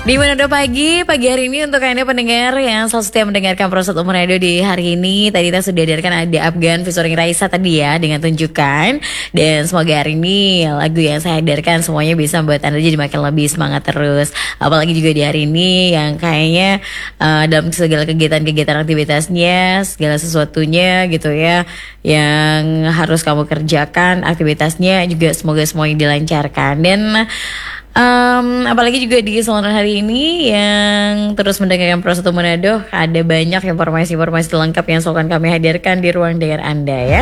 Di Manado pagi hari ini untuk Anda pendengar yang selalu setia mendengarkan Proses Manado di hari ini. Tadi kita sudah hadirkan ada Afgan featuring Raisa tadi ya dengan tunjukkan. Dan semoga hari ini lagu yang saya hadirkan semuanya bisa membuat Anda jadi makin lebih semangat terus. Apalagi juga di hari ini yang kayaknya dalam segala kegiatan-kegiatan aktivitasnya, segala sesuatunya gitu ya, yang harus kamu kerjakan aktivitasnya juga semoga semuanya dilancarkan. Dan apalagi juga di kesempatan hari ini yang terus mendengarkan Pro 1 Manado, ada banyak informasi-informasi lengkap yang akan kami hadirkan di ruang dengar Anda ya.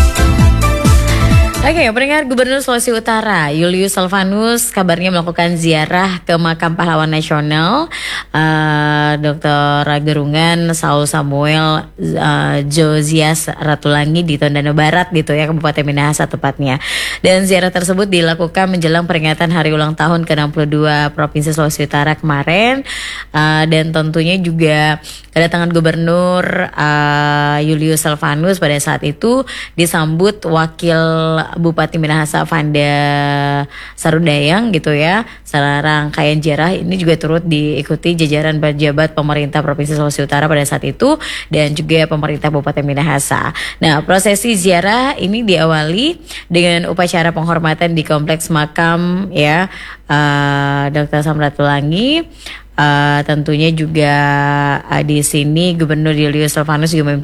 Oke, pendengar, Gubernur Sulawesi Utara Julius Salvanus kabarnya melakukan ziarah ke Makam Pahlawan Nasional Dr. Gerungan Saul Samuel Josias Ratulangi di Tondano Barat gitu ya, Kabupaten Minahasa tepatnya. Dan ziarah tersebut dilakukan menjelang peringatan hari ulang tahun ke-62 Provinsi Sulawesi Utara kemarin, dan tentunya juga kedatangan Gubernur Julius Salvanus pada saat itu disambut Wakil Bupati Minahasa Vanda Sarudayang gitu ya. Secara rangkaian ziarah ini juga turut diikuti jajaran pejabat pemerintah Provinsi Sulawesi Utara pada saat itu dan juga pemerintah Kabupaten Minahasa. Nah, prosesi ziarah ini diawali dengan upacara penghormatan di kompleks makam ya Dr. Samratulangi. Tentunya juga di sini Gubernur Julius Salvanus juga